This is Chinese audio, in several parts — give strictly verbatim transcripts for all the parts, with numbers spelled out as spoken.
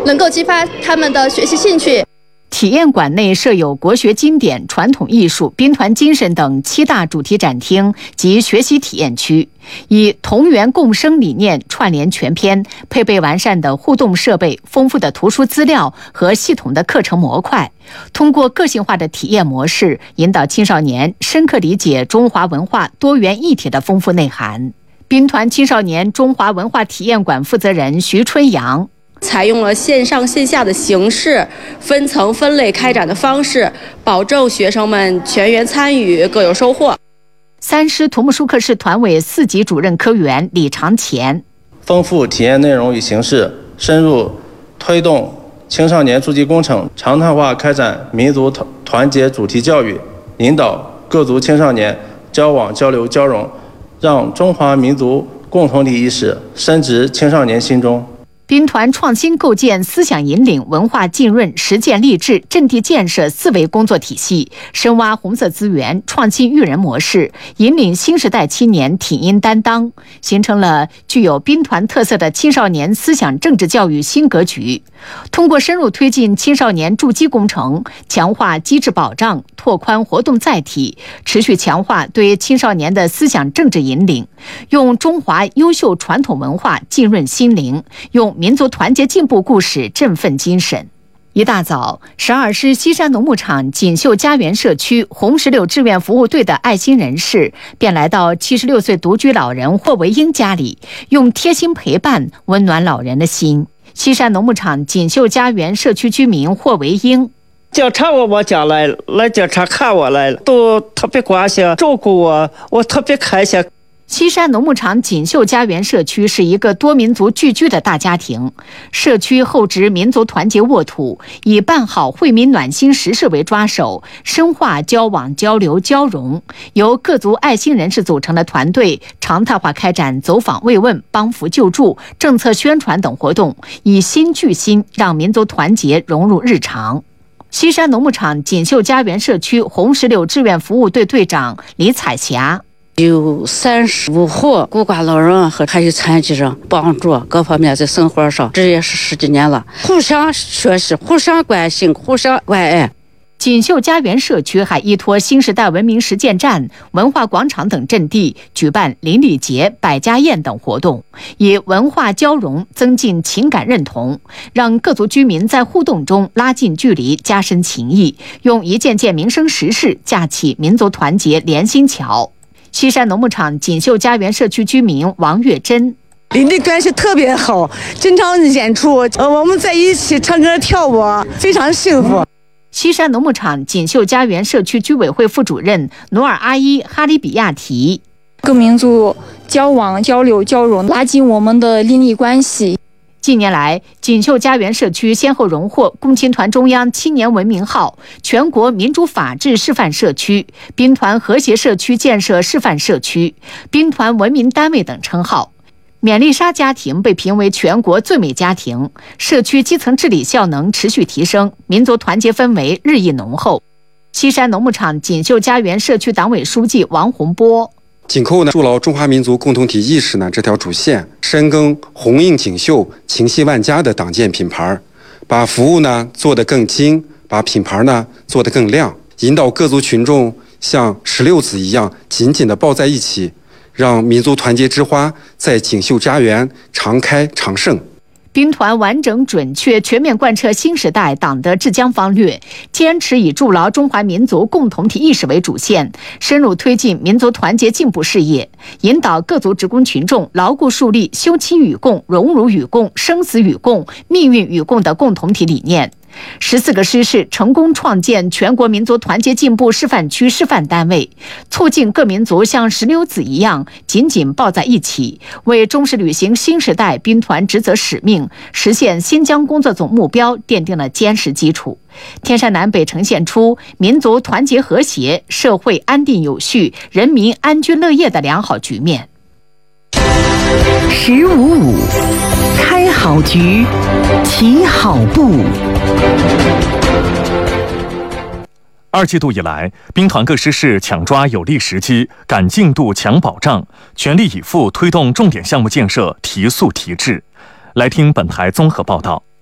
能够激发他们的学习兴趣。 体验馆内设有国学经典、传统艺术、兵团精神等七大主题展厅及学习体验区，以同源共生理念串联全篇，配备完善的互动设备、丰富的图书资料和系统的课程模块，通过个性化的体验模式，引导青少年深刻理解中华文化多元一体的丰富内涵。兵团青少年中华文化体验馆负责人徐春阳， 采用了线上线下的形式，分层分类开展的方式，保证学生们全员参与，各有收获。 三师土木术科室团委四级主任科员李长乾， 丰富体验内容与形式，深入推动青少年筑基工程常态化开展民族团结主题教育，引导各族青少年交往交流交融，让中华民族共同体意识深植青少年心中。 兵团创新构建思想引领、文化浸润、实践励志、阵地建设四维工作体系，深挖红色资源，创新育人模式，引领新时代青年挺膺担当，形成了具有兵团特色的青少年思想政治教育新格局。通过深入推进青少年筑基工程，强化机制保障，拓宽活动载体，持续强化对青少年的思想政治引领，用中华优秀传统文化浸润心灵，用民族团结进步故事振奋精神。一大早，十二师西山农牧场锦绣家园社区红石榴志愿服务队的爱心人士便来到七十六岁独居老人霍维英家里，用贴心陪伴温暖老人的心。西山农牧场锦绣家园社区居民霍维英， 警察我我家来了，来警察看我来了，都特别关心照顾我，我特别开心。 西山农牧场锦绣家园社区是一个多民族聚居的大家庭，社区厚植民族团结沃土，以办好惠民暖心实事为抓手，深化交往交流交融，由各族爱心人士组成的团队常态化开展走访慰问、帮扶救助、政策宣传等活动，以心聚心，让民族团结融入日常。西山农牧场锦绣家园社区红石榴志愿服务队队长李彩霞， 有三十五户孤寡老人和还有残疾人，帮助各方面在生活上，这也是十几年了，互相学习，互相关心，互相关爱。 锦绣家园社区还依托新时代文明实践站、文化广场等阵地，举办邻里节、百家宴等活动，以文化交融增进情感认同，让各族居民在互动中拉近距离、加深情谊，用一件件民生实事架起民族团结连心桥。西山农牧场锦绣家园社区居民王月珍， 邻里关系特别好，经常演出，呃，我们在一起唱歌跳舞，非常幸福。 西山农牧场锦绣家园社区居委会副主任努尔阿依哈里比亚提， 各民族交往交流交融，拉近我们的邻里关系。 近年来，锦绣家园社区先后荣获共青团中央青年文明号、全国民主法治示范社区、兵团和谐社区建设示范社区、兵团文明单位等称号。勉励沙家庭被评为全国最美家庭，社区基层治理效能持续提升，民族团结氛围日益浓厚。西山农牧场锦绣家园社区党委书记王洪波， 紧扣呢筑牢中华民族共同体意识呢这条主线，深耕红映锦绣、情系万家的党建品牌，把服务呢做得更精，把品牌呢做得更亮，引导各族群众像石榴籽一样紧紧地抱在一起，让民族团结之花在锦绣家园常开常盛。 兵团完整准确全面贯彻新时代党的治疆方略，坚持以筑牢中华民族共同体意识为主线，深入推进民族团结进步事业，引导各族职工群众牢固树立休戚与共、荣辱与共、生死与共、命运与共的共同体理念。十四个师市成功创建全国民族团结进步示范区示范单位，促进各民族像石榴籽一样紧紧抱在一起，为忠实履行新时代兵团职责使命、实现新疆工作总目标奠定了坚实基础。天山南北呈现出民族团结和谐、社会安定有序、人民安居乐业的良好局面。 十五五，开好局，起好步。 二季度以来，兵团各师市抢抓有利时机，赶进度、抢保障，全力以赴推动重点项目建设提速提质。来听本台综合报道。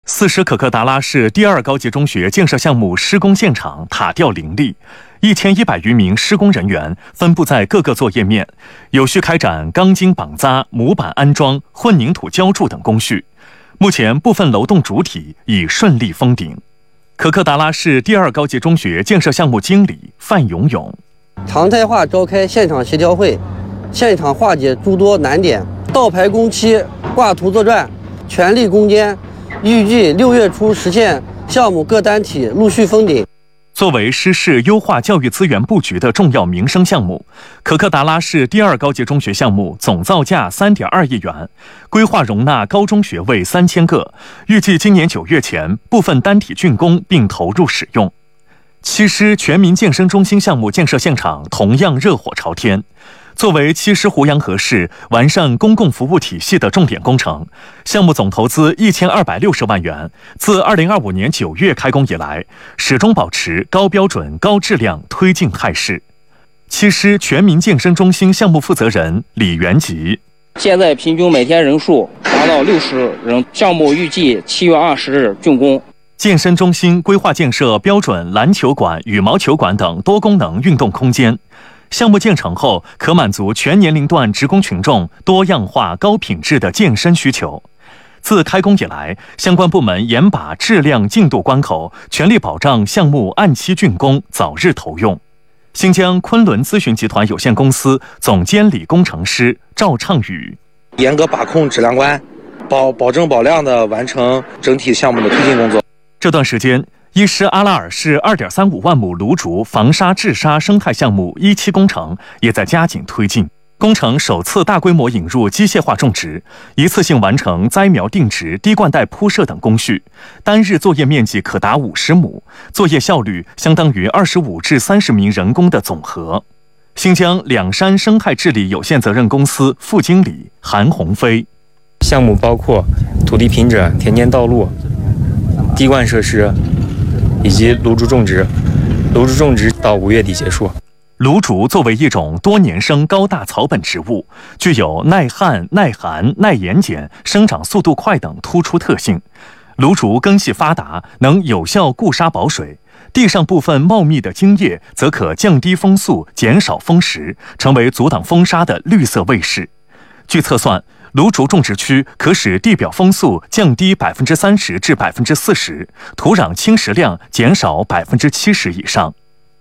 四十可可达拉市第二高级中学建设项目施工现场塔吊林立，一千一百余名施工人员分布在各个作业面，有序开展钢筋绑扎、模板安装、混凝土浇筑等工序。目前部分楼栋主体已顺利封顶。可可达拉市第二高级中学建设项目经理范永永： 常态化召开现场协调会，现场化解诸多难点，倒排工期、挂图作战，全力攻坚，预计六月初实现项目各单体陆续封顶。 作为市市优化教育资源布局的重要民生项目，可可达拉市第二高级中学项目总造价 三点二亿元，规划容纳高中学位三千个，预计今年九月前部分单体竣工并投入使用。七师全民健身中心项目建设现场同样热火朝天。作为七师湖阳河市完善公共服务体系的重点工程，项目总投资一千二百六十万元，自二零二五年九月开工以来，始终保持高标准、高质量推进态势。七师全民健身中心项目负责人李元吉： 现在平均每天人数达到六十人，项目预计七月二十日竣工。 健身中心规划建设标准篮球馆、羽毛球馆等多功能运动空间。项目建成后，可满足全年龄段职工群众多样化、高品质的健身需求。自开工以来，相关部门严把质量进度关口，全力保障项目按期竣工、早日投用。新疆昆仑咨询集团有限公司总监理工程师赵畅宇： 严格把控质量关，保保证保量的完成整体项目的推进工作。 这段时间，伊施阿拉尔市 二点三五万亩芦竹防沙治沙生态项目一期工程也在加紧推进。工程首次大规模引入机械化种植，一次性完成栽苗定植、滴灌带铺设等工序，单日作业面积可达五十亩，作业效率相当于二十五至三十名人工的总和。新疆两山生态治理有限责任公司副经理韩红飞： 项目包括土地平整、田间道路、滴灌设施以及芦竹种植，芦竹种植到五月底结束。 芦竹作为一种多年生高大草本植物，具有耐旱、耐寒、耐盐碱、生长速度快等突出特性。芦竹根系发达，能有效固沙保水，地上部分茂密的茎叶则可降低风速、减少风蚀，成为阻挡风沙的绿色卫士。据测算，芦竹种植区可使地表风速降低百分之三十至百分之四十，土壤侵蚀量减少百分之七十以上。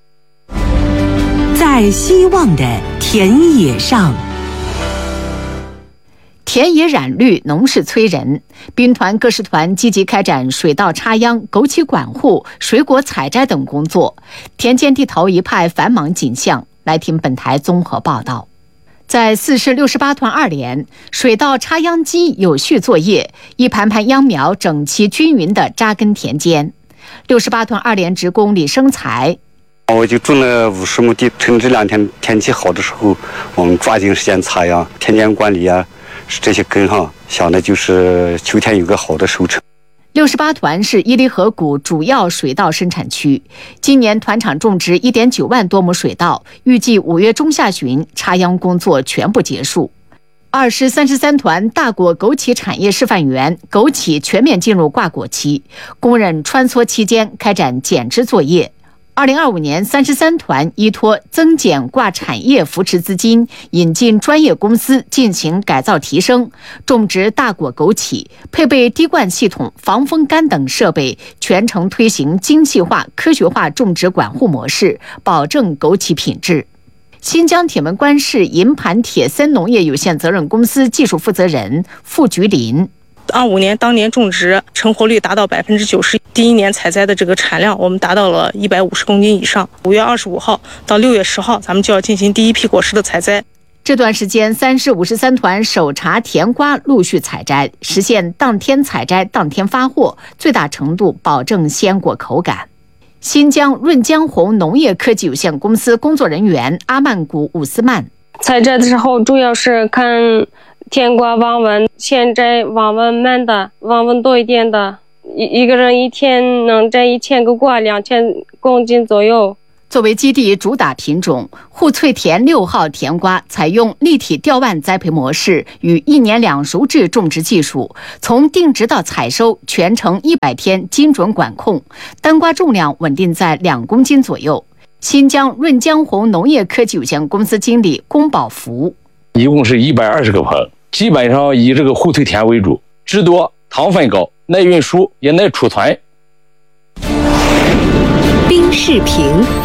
在希望的田野上， 田野染绿，农事催人。兵团各师团积极开展水稻插秧、枸杞管护、水果采摘等工作，田间地头一派繁忙景象。来听本台综合报道。在四市六十八团二连，水稻插秧机有序作业，一盘盘秧苗整齐均匀地扎根田间。六十八团二连职工李生才： 我就种了五十亩地，趁这两天天气好的时候，我们抓紧时间插秧、田间管理啊，这些根哈，想的就是秋天有个好的收成。 六十八团是伊犁河谷主要水稻生产区，今年团场种植 一点九万多亩水稻，预计五月中下旬插秧工作全部结束。二师三十三团大果枸杞产业示范园，枸杞全面进入挂果期，工人穿梭期间开展剪枝作业。二零二五年，三十三团依托增减挂产业扶持资金，引进专业公司进行改造提升，种植大果枸杞，配备滴灌系统、防风杆等设备，全程推行精细化、科学化种植管护模式，保证枸杞品质。新疆铁门关市银盘铁森农业有限责任公司技术负责人付菊林： 二五年当年种植成活率达到百分之九十，第一年采摘的这个产量我们达到了一百五十公斤以上。五月二十五号到六月十号，咱们就要进行第一批果实的采摘。 这段时间，三市五十三团首茬甜瓜陆续采摘，实现当天采摘当天发货，最大程度保证鲜果口感。新疆润江红农业科技有限公司工作人员阿曼古伍斯曼： 采摘的时候主要是看甜瓜网纹，先摘网纹慢的，网纹多一点的，一一个人一天能摘一千个瓜，两千公斤左右。 作为基地主打品种，沪翠田六号甜瓜采用立体吊腕栽培模式与一年两熟制种植技术，从定植到采收全程一百天精准管控，单瓜重量稳定在两公斤左右。新疆润江红农业科技有限公司经理龚宝福： 一共是一百二十个棚，基本上以这个沪翠田为主，汁多、糖分高、耐运输也耐储存。 冰视频。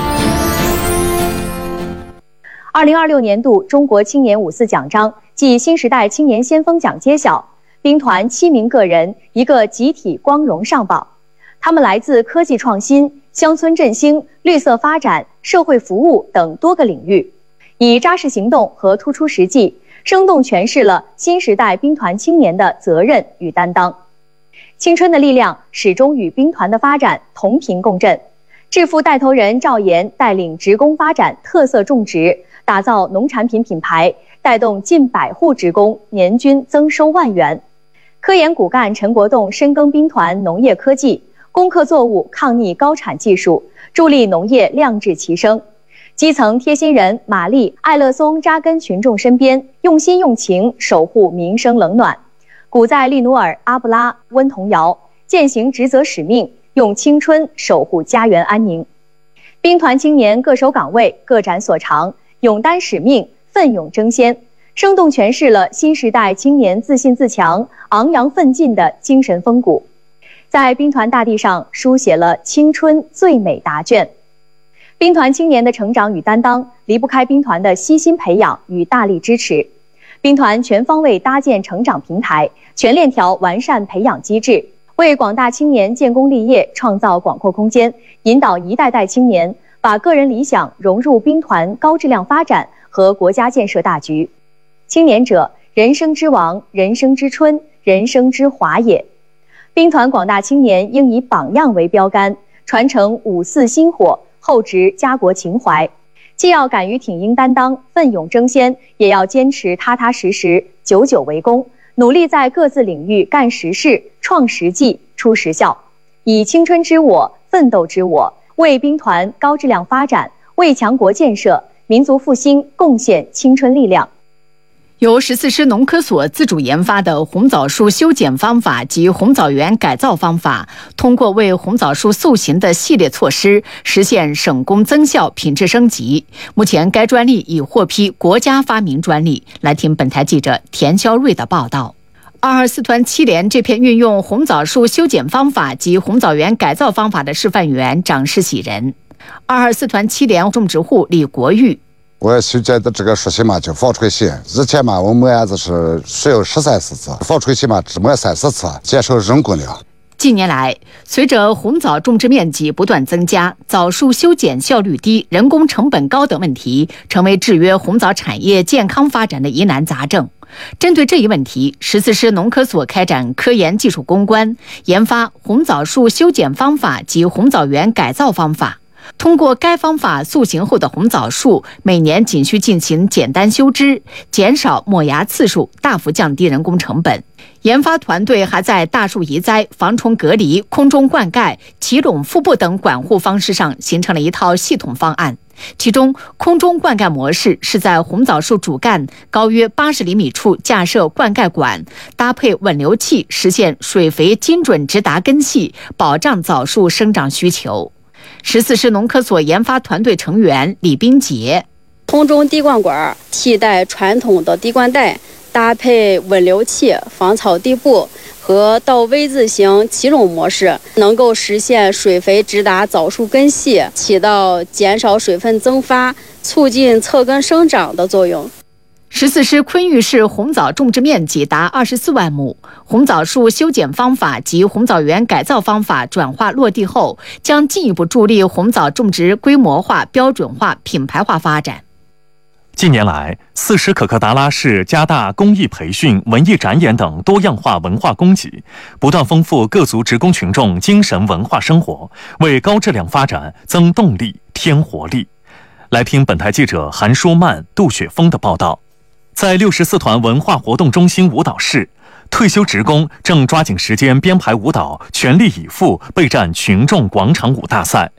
二零二六年度中国青年五四奖章暨新时代青年先锋奖揭晓，兵团七名个人一个集体光荣上榜。他们来自科技创新、乡村振兴、绿色发展、社会服务等多个领域，以扎实行动和突出实际，生动诠释了新时代兵团青年的责任与担当。青春的力量始终与兵团的发展同频共振。致富带头人赵岩带领职工发展特色种植，打造农产品品牌，带动近百户职工年均增收万元。科研骨干陈国栋深耕兵团农业科技，攻克作物抗逆高产技术，助力农业亮质提升。基层贴心人玛丽、艾乐松扎根群众身边，用心用情守护民生冷暖。古在利努尔、阿布拉、温童瑶践行职责使命，用青春守护家园安宁。兵团青年各守岗位，各展所长，勇担使命，奋勇争先，生动诠释了新时代青年自信自强、昂扬奋进的精神风骨，在兵团大地上书写了青春最美答卷。兵团青年的成长与担当离不开兵团的悉心培养与大力支持。兵团全方位搭建成长平台，全链条完善培养机制，为广大青年建功立业创造广阔空间，引导一代代青年把个人理想融入兵团高质量发展和国家建设大局。青年者，人生之王，人生之春，人生之华也。兵团广大青年应以榜样为标杆，传承五四薪火，厚植家国情怀。既要敢于挺膺担当、奋勇争先，也要坚持踏踏实实、久久为功，努力在各自领域干实事、创实际、出实效，以青春之我、奋斗之我，为兵团高质量发展、为强国建设、民族复兴贡献青春力量。 由十四师农科所自主研发的红枣树修剪方法及红枣园改造方法，通过为红枣树塑形的系列措施，实现省工增效、品质升级。目前，该专利已获批国家发明专利。来听本台记者田肖瑞的报道。二二四团七连这片运用红枣树修剪方法及红枣园改造方法的示范员长施喜仁。二二四团七连种植户李国玉。 我修剪的这个树形嘛，就防吹性。之前嘛，我们案子是需要十三四次，防吹性嘛只抹三四次，减少人工量。 近年来，随着红枣种植面积不断增加，枣树修剪效率低、人工成本高等问题，成为制约红枣产业健康发展的疑难杂症。针对这一问题，十四师农科所开展科研技术攻关，研发红枣树修剪方法及红枣园改造方法。通过该方法塑形后的红枣树，每年仅需进行简单修枝，减少抹芽次数，大幅降低人工成本。研发团队还在大树移栽、防虫隔离、空中灌溉、齐垄腹部等管护方式上形成了一套系统方案。其中，空中灌溉模式是在红枣树主干高约八十厘米处架设灌溉管，搭配稳流器，实现水肥精准直达根系，保障枣树生长需求。十四师农科所研发团队成员李斌杰： 空中滴灌管替代传统的滴灌带，搭配稳流器、防草地布和倒 V 字形齐垄模式，能够实现水肥直达枣树根系，起到减少水分蒸发、促进侧根生长的作用。 十四师昆玉市红枣种植面积达二十四万亩，红枣树修剪方法及红枣园改造方法转化落地后，将进一步助力红枣种植规模化、标准化、品牌化发展。 近年来，四师可可达拉市加大公益培训、文艺展演等多样化文化供给，不断丰富各族职工群众精神文化生活，为高质量发展增动力、添活力。来听本台记者韩舒曼、杜雪峰的报道。在六十四团文化活动中心舞蹈室，退休职工正抓紧时间编排舞蹈，全力以赴备战群众广场舞大赛。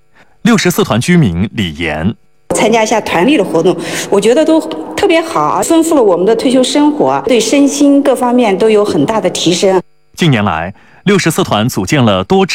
六十四团居民李岩。 参加一下团里的活动，我觉得都特别好，丰富了我们的退休生活，对身心各方面都有很大的提升。 近年来，六十四团组建了多支